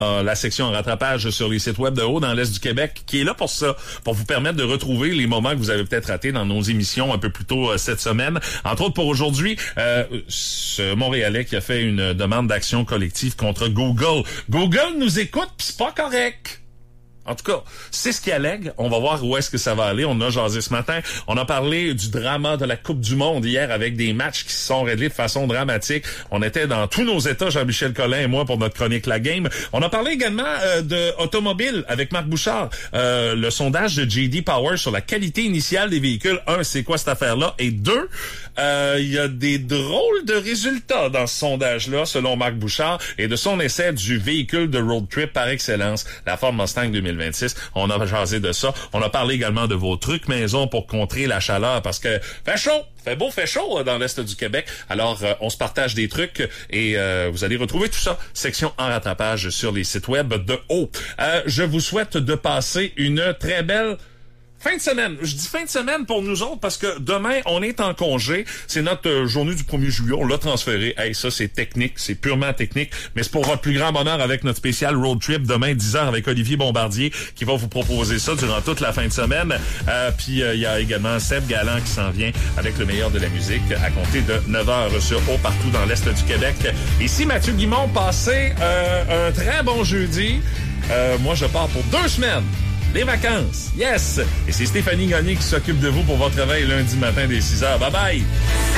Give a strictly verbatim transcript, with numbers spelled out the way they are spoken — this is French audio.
Euh, la section en rattrapage sur les sites web de Haut dans l'Est du Québec, qui est là pour ça, pour vous permettre de retrouver les moments que vous avez peut-être ratés dans nos émissions un peu plus tôt euh, cette semaine. Entre autres, pour aujourd'hui, euh, ce Montréalais qui a fait une demande d'action collective contre Google. Google nous écoute, pis c'est pas correct. En tout cas, c'est ce qu'il allègue. On va voir où est-ce que ça va aller. On a jasé ce matin. On a parlé du drama de la Coupe du Monde hier avec des matchs qui se sont réglés de façon dramatique. On était dans tous nos états, Jean-Michel Collin et moi, pour notre chronique La Game. On a parlé également euh, de automobile avec Marc Bouchard. Euh, le sondage de J D Power sur la qualité initiale des véhicules. Un, c'est quoi cette affaire-là? Et deux, euh, il y a des drôles de résultats dans ce sondage-là, selon Marc Bouchard, et de son essai du véhicule de road trip par excellence, la Ford Mustang deux mille vingt-six. On a jasé de ça. On a parlé également de vos trucs maison pour contrer la chaleur parce que fait chaud, fait beau, fait chaud dans l'Est du Québec. Alors, euh, on se partage des trucs et euh, vous allez retrouver tout ça. Section en rattrapage sur les sites web de Haut. Euh, je vous souhaite de passer une très belle fin de semaine. Je dis fin de semaine pour nous autres parce que demain, on est en congé. C'est notre euh, journée du premier juillet. On l'a transféré. Hey, ça, c'est technique. C'est purement technique. Mais c'est pour votre plus grand bonheur avec notre spécial road trip demain, dix heures avec Olivier Bombardier qui va vous proposer ça durant toute la fin de semaine. Euh, puis, il euh, y a également Seb Galland qui s'en vient avec le meilleur de la musique à compter de neuf heures sur Haut partout dans l'Est du Québec. Ici, Mathieu Guimond, passez euh, un très bon jeudi. Euh, moi, je pars pour deux semaines. Les vacances, yes! Et c'est Stéphanie Gagné qui s'occupe de vous pour votre réveil lundi matin dès six heures. Bye bye!